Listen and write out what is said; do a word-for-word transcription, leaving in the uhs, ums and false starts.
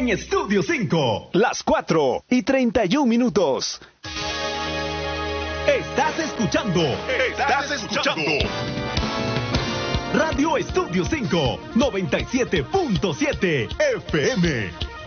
en Estudio cinco. Las cuatro y treinta y un minutos. Estás escuchando. Estás escuchando. Radio Estudio cinco, noventa y siete punto siete F M.